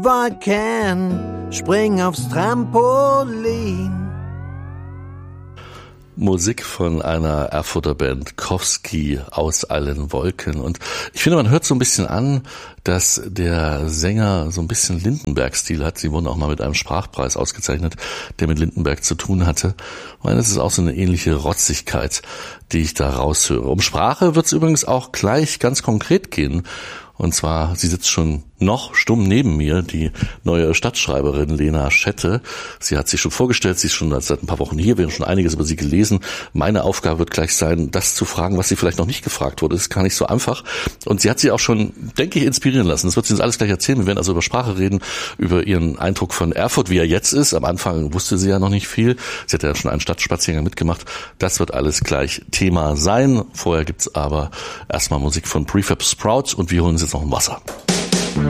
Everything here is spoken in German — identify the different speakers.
Speaker 1: Spring aufs Trampolin.
Speaker 2: Musik von einer Erfurter Band, Kowski aus allen Wolken. Und ich finde, man hört so ein bisschen an, dass der Sänger so ein bisschen Lindenberg-Stil hat. Sie wurden auch mal mit einem Sprachpreis ausgezeichnet, der mit Lindenberg zu tun hatte. Ich meine, es ist auch so eine ähnliche Rotzigkeit, die ich da raushöre. Um Sprache wird es übrigens auch gleich ganz konkret gehen. Und zwar, sie sitzt schon noch stumm neben mir, die neue Stadtschreiberin Lena Schette. Sie hat sich schon vorgestellt, sie ist schon seit ein paar Wochen hier, wir haben schon einiges über sie gelesen. Meine Aufgabe wird gleich sein, das zu fragen, was sie vielleicht noch nicht gefragt wurde. Das ist gar nicht so einfach. Und sie hat sich auch schon, denke ich, inspirieren lassen. Das wird sie uns alles gleich erzählen. Wir werden also über Sprache reden, über ihren Eindruck von Erfurt, wie er jetzt ist. Am Anfang wusste sie ja noch nicht viel. Sie hat ja schon einen Stadtspaziergang mitgemacht. Das wird alles gleich Thema sein. Vorher gibt's aber erstmal Musik von Prefab Sprout und wir holen uns jetzt noch ein Wasser.